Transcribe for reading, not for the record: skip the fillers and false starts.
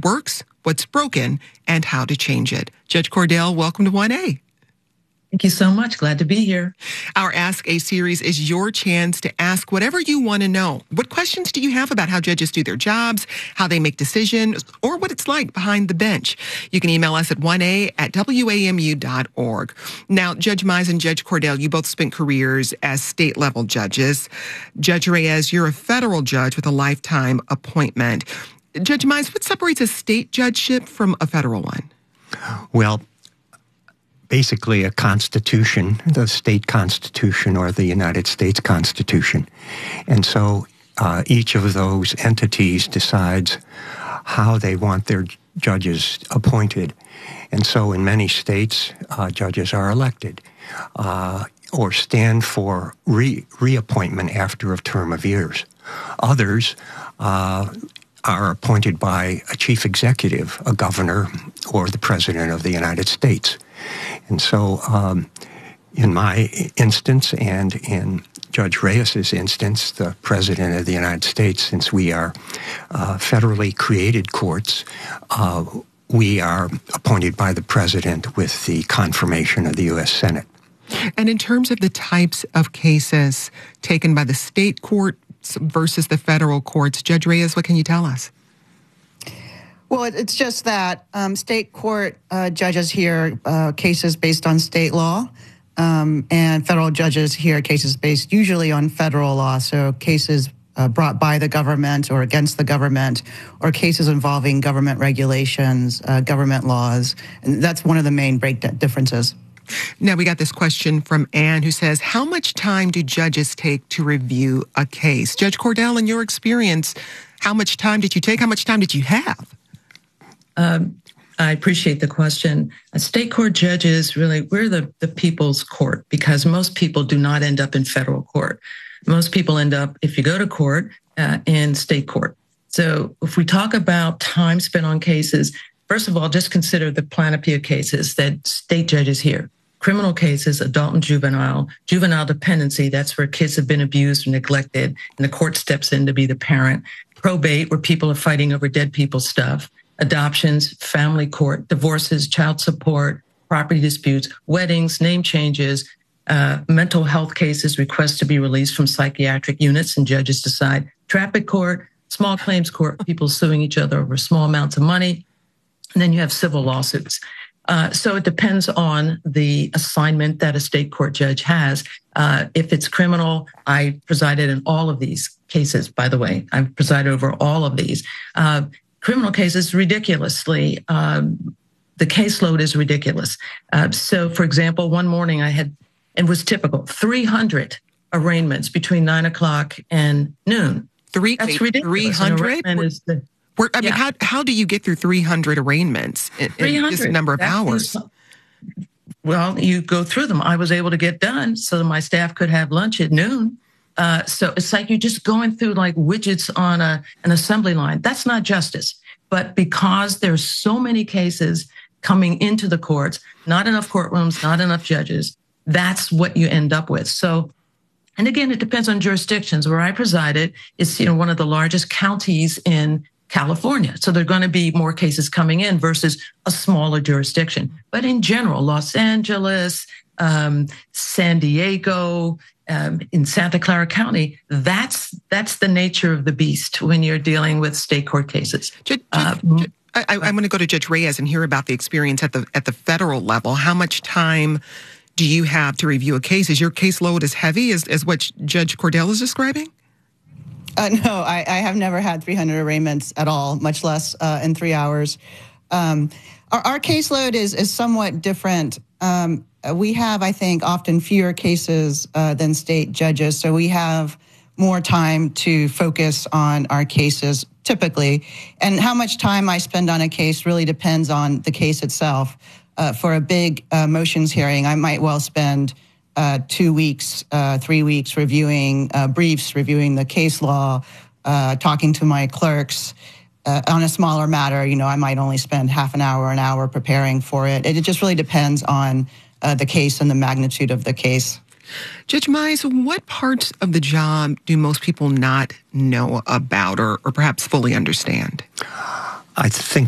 works, what's broken, and how to change it. Judge Cordell, welcome to 1A. Thank you so much. Glad to be here. Our Ask A series is your chance to ask whatever you want to know. What questions do you have about how judges do their jobs, how they make decisions, or what it's like behind the bench? You can email us at 1a@wamu.org. Now, Judge Mize and Judge Cordell, you both spent careers as state-level judges. Judge Reyes, you're a federal judge with a lifetime appointment. Judge Mize, what separates a state judgeship from a federal one? Well, basically a constitution, the state constitution or the United States Constitution. And so each of those entities decides how they want their judges appointed. And so in many states, judges are elected or stand for reappointment after a term of years. Others are appointed by a chief executive, a governor, or the president of the United States. And so in my instance and in Judge Reyes's instance, the President of the United States, since we are federally created courts, we are appointed by the President with the confirmation of the U.S. Senate. And in terms of the types of cases taken by the state courts versus the federal courts, Judge Reyes, what can you tell us? Well, it's just that state court judges hear cases based on state law, and federal judges hear cases based usually on federal law, so cases brought by the government or against the government, or cases involving government regulations, government laws, and that's one of the main differences. Now, we got this question from Anne who says, how much time do judges take to review a case? Judge Cordell, in your experience, how much time did you take? How much time did you have? I appreciate the question. State court judges, really, we're the people's court because most people do not end up in federal court. Most people end up, if you go to court, in state court. So if we talk about time spent on cases, first of all, just consider the panoply cases that state judges hear. Criminal cases, adult and juvenile dependency, that's where kids have been abused or neglected, and the court steps in to be the parent. Probate, where people are fighting over dead people's stuff. Adoptions, family court, divorces, child support, property disputes, weddings, name changes, mental health cases, requests to be released from psychiatric units, and judges decide. Traffic court, small claims court, people suing each other over small amounts of money. And then you have civil lawsuits. So it depends on the assignment that a state court judge has. If it's criminal, I presided in all of these cases, by the way. I've presided over all of these. Criminal cases, ridiculously, the caseload is ridiculous. So, for example, one morning I had, it was typical, 300 arraignments between 9 o'clock and noon. That's ridiculous. 300? How do you get through 300 arraignments in just a number of hours? Well, you go through them. I was able to get done so that my staff could have lunch at noon. So it's like you're just going through like widgets on an assembly line. That's not justice. But because there's so many cases coming into the courts, not enough courtrooms, not enough judges, that's what you end up with. So, and again, it depends on jurisdictions. Where I presided is, one of the largest counties in California. So there are going to be more cases coming in versus a smaller jurisdiction. But in general, Los Angeles, San Diego, in Santa Clara County, that's the nature of the beast when you're dealing with state court cases. I'm going to go to Judge Reyes and hear about the experience at the federal level. How much time do you have to review a case? Is your caseload as heavy as what Judge Cordell is describing? No, I have never had 300 arraignments at all, much less in 3 hours. Our caseload is somewhat different. We have, I think, often fewer cases than state judges, so we have more time to focus on our cases typically. And how much time I spend on a case really depends on the case itself. For a big motions hearing, I might well spend 2 weeks, 3 weeks reviewing briefs, reviewing the case law, talking to my clerks. On a smaller matter, I might only spend half an hour preparing for it. It just really depends on the case and the magnitude of the case. Judge Mize, what parts of the job do most people not know about or perhaps fully understand? I think